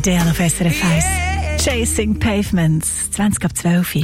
Adele auf SRF 1. Chasing Pavements, 20:12.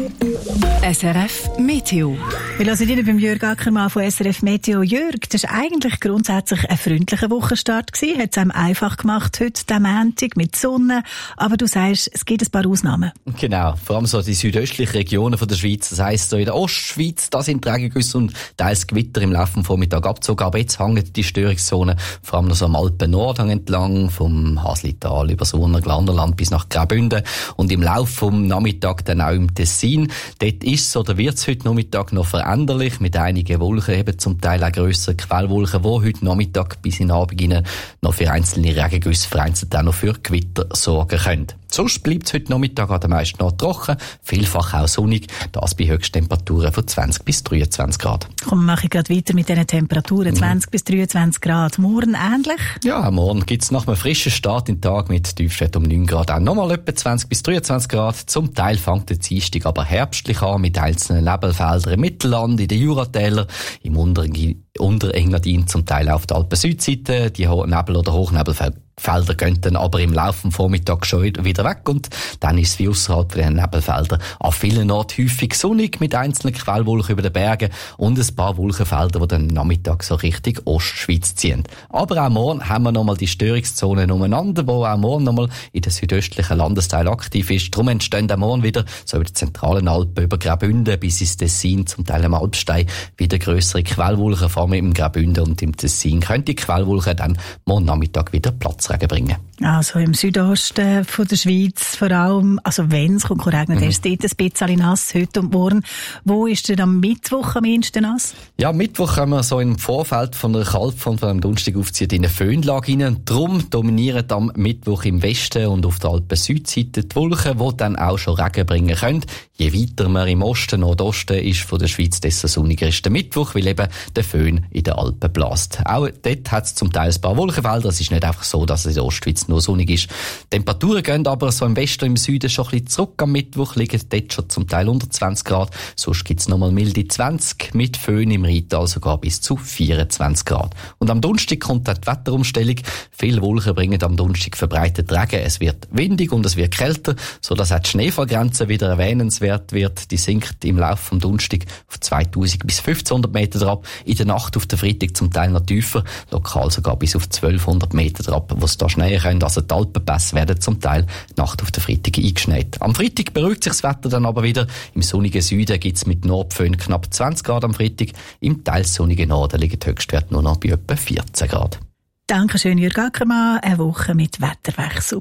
SRF Meteo. Wir hören Ihnen beim Jörg Ackermann von SRF Meteo. Jörg, das war eigentlich grundsätzlich ein freundlicher Wochenstart gewesen. Hat es einem einfach gemacht heute, den Montag, mit Sonne. Aber du sagst, es gibt ein paar Ausnahmen. Genau. Vor allem so die südöstlichen Regionen von der Schweiz. Das heisst, so in der Ostschweiz, da sind Regengüsse und teils Gewitter im Laufe des Vormittags abgezogen. Aber jetzt hängen die Störungszonen vor allem noch so am Alpen-Nordhang entlang, vom Haslital über das Urner Glanderland bis nach Graubünden. Und im Laufe vom Nachmittag dann auch im Tessin. Dort ist es oder wird es heute Nachmittag noch veränderlich, mit einigen Wolken, eben zum Teil auch grössere Quellwolken, die heute Nachmittag bis in den Abend hinein noch für einzelne Regengüsse vereinzelt auch noch für Gewitter sorgen können. Sonst bleibt es heute Nachmittag an den meisten Orten trocken, vielfach auch sonnig, das bei Höchsttemperaturen von 20 bis 23 Grad. Komm, mache ich gerade weiter mit diesen Temperaturen, 20 bis 23 Grad. Morgen ähnlich? Ja, morgen gibt es nach einem frischen Start in den Tag mit Tiefstwert um 9 Grad auch nochmal etwa 20 bis 23 Grad. Zum Teil fängt der Dienstag aber herbstlich an mit einzelnen Nebelfeldern im Mittelland, in den Juratälern, im Unterengadin, zum Teil auf der Alpen-Südseite. Die Nebel- oder Hochnebelfelder gehen dann aber im Laufe des Vormittags schon wieder weg und dann ist es wie ausserhalb von den Nebelfeldern an vielen Orten häufig sonnig mit einzelnen Quellwolken über den Bergen und ein paar Wolkenfelder, die dann Nachmittag so Richtung Ostschweiz ziehen. Aber auch morgen haben wir nochmal die Störungszonen umeinander, wo auch morgen nochmal in den südöstlichen Landesteilen aktiv ist. Darum entstehen auch morgen wieder so über die zentralen Alpen, über Graubünden bis ins Tessin, zum Teil am Alpstein, wieder grössere Quellwolken, vor allem im Graubünden und im Tessin. Können die Quellwolken dann morgen Nachmittag wieder Platzregen bringen. Also im Südosten von der Schweiz vor allem, also wenn es kommt regnen, ist dort ein bisschen nass, heute und morgen. Wo ist denn am Mittwoch am ehesten nass? Ja, am Mittwoch haben wir so im Vorfeld von der Kaltfront, von einem Donnerstag aufzieht, in eine Föhnlage rein. Darum dominieren am Mittwoch im Westen und auf der Alpen-Südseite die Wolken, die dann auch schon Regen bringen können. Je weiter man im Osten, Nordosten ist von der Schweiz, desto sonniger ist der Mittwoch, weil eben der Föhn in den Alpen bläst. Auch dort hat es zum Teil ein paar Wolkenfelder. Es ist nicht einfach so, dass es in der Ostschweiz nur sonnig ist. Die Temperaturen gehen aber so im Westen und im Süden schon ein bisschen zurück. Am Mittwoch liegen dort schon zum Teil unter 20 Grad. Sonst gibt es nochmal milde 20, mit Föhn im Rheintal sogar bis zu 24 Grad. Und am Donnerstag kommt dann die Wetterumstellung. Viele Wolken bringen am Donnerstag verbreitet Regen. Es wird windig und es wird kälter, sodass auch die Schneefallgrenze wieder erwähnenswert wird. Die sinkt im Laufe vom Donnerstag auf 2000 bis 1500 Meter drauf. In der Nacht auf der Freitag zum Teil noch tiefer, lokal sogar bis auf 1200 Meter drauf, wo es da schneien können. Also die Alpenpässe werden zum Teil Nacht auf der Freitag eingeschneit. Am Freitag beruhigt sich das Wetter dann aber wieder. Im sonnigen Süden gibt es mit Nordföhn knapp 20 Grad am Freitag. Im teils sonnigen Norden liegt der Höchstwert nur noch bei etwa 14 Grad. Dankeschön, Jörg Ackermann. Eine Woche mit Wetterwechsel.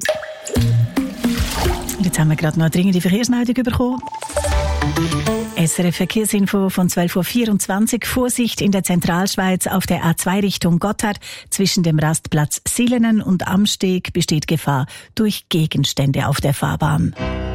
Jetzt haben wir gerade noch eine dringende Verkehrsmeldung bekommen. SRF Verkehrsinfo von 12:24 Uhr. Vorsicht in der Zentralschweiz auf der A2 Richtung Gotthard. Zwischen dem Rastplatz Silenen und Amsteg besteht Gefahr durch Gegenstände auf der Fahrbahn.